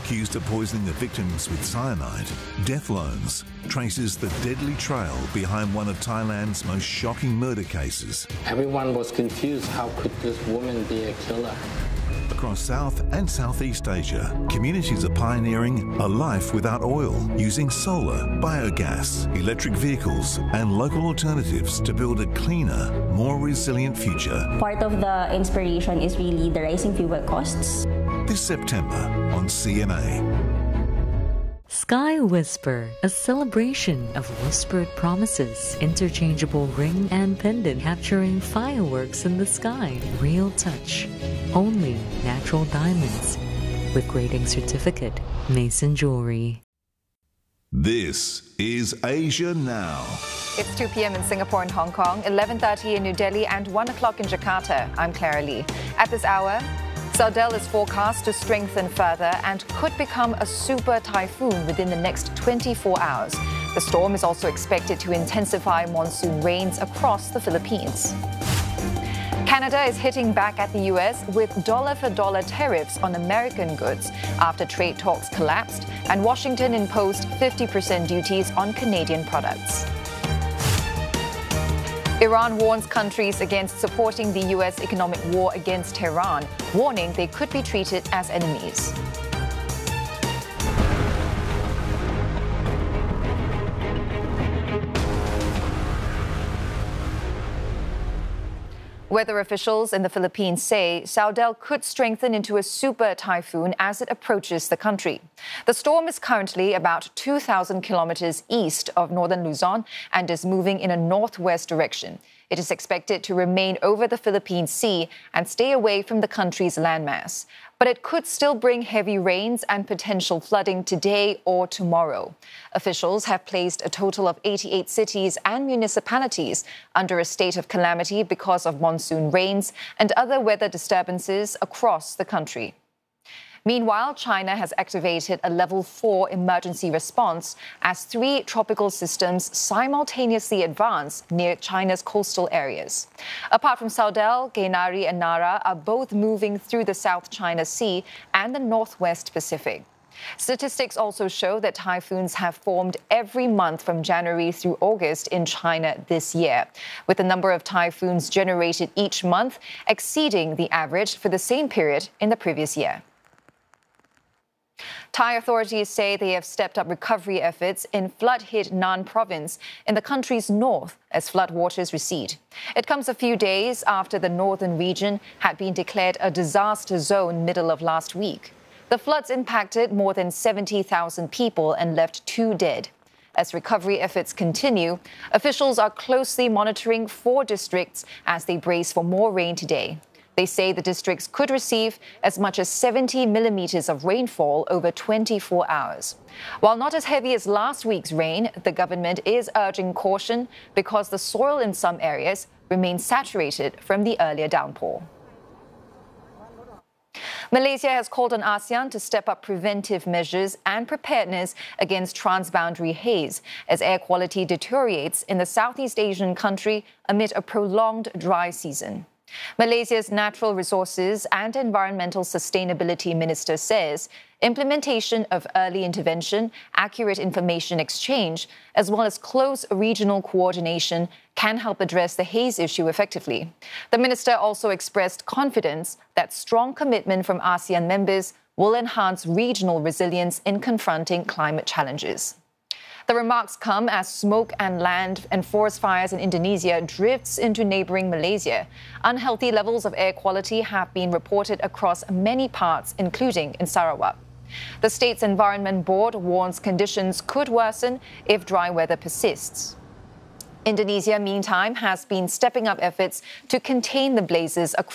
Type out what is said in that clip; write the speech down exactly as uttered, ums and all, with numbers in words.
accused of poisoning the victims with cyanide, Death Loans traces the deadly trail behind one of Thailand's most shocking murder cases. Everyone was confused. How could this woman be a killer? Across South and Southeast Asia, communities are pioneering a life without oil, using solar, biogas, electric vehicles and local alternatives to build a cleaner, more resilient future. Part of the inspiration is really the rising fuel costs. This September on C N A. Sky Whisper, a celebration of whispered promises, interchangeable ring and pendant capturing fireworks in the sky, real touch, only natural diamonds, with grading certificate, Mason Jewelry. This is Asia Now. It's two p.m. in Singapore and Hong Kong, eleven thirty in New Delhi and one o'clock in Jakarta. I'm Clara Lee. At this hour, Saudel is forecast to strengthen further and could become a super typhoon within the next twenty-four hours. The storm is also expected to intensify monsoon rains across the Philippines. Canada is hitting back at the U S with dollar-for-dollar tariffs on American goods after trade talks collapsed and Washington imposed fifty percent duties on Canadian products. Iran warns countries against supporting the U S economic war against Tehran, warning they could be treated as enemies. Weather officials in the Philippines say Saudel could strengthen into a super typhoon as it approaches the country. The storm is currently about two thousand kilometers east of northern Luzon and is moving in a northwest direction. It is expected to remain over the Philippine Sea and stay away from the country's landmass. But it could still bring heavy rains and potential flooding today or tomorrow. Officials have placed a total of eighty-eight cities and municipalities under a state of calamity because of monsoon rains and other weather disturbances across the country. Meanwhile, China has activated a level four emergency response as three tropical systems simultaneously advance near China's coastal areas. Apart from Saudel, Gainari and Nara are both moving through the South China Sea and the Northwest Pacific. Statistics also show that typhoons have formed every month from January through August in China this year, with the number of typhoons generated each month exceeding the average for the same period in the previous year. Thai authorities say they have stepped up recovery efforts in flood-hit Nan province in the country's north as floodwaters recede. It comes a few days after the northern region had been declared a disaster zone middle of last week. The floods impacted more than seventy thousand people and left two dead. As recovery efforts continue, officials are closely monitoring four districts as they brace for more rain today. They say the districts could receive as much as seventy millimeters of rainfall over twenty-four hours. While not as heavy as last week's rain, the government is urging caution because the soil in some areas remains saturated from the earlier downpour. Malaysia has called on ASEAN to step up preventive measures and preparedness against transboundary haze as air quality deteriorates in the Southeast Asian country amid a prolonged dry season. Malaysia's Natural Resources and Environmental Sustainability Minister says implementation of early intervention, accurate information exchange, as well as close regional coordination can help address the haze issue effectively. The minister also expressed confidence that strong commitment from ASEAN members will enhance regional resilience in confronting climate challenges. The remarks come as smoke and land and forest fires in Indonesia drifts into neighboring Malaysia. Unhealthy levels of air quality have been reported across many parts, including in Sarawak. The state's Environment Board warns conditions could worsen if dry weather persists. Indonesia, meantime, has been stepping up efforts to contain the blazes across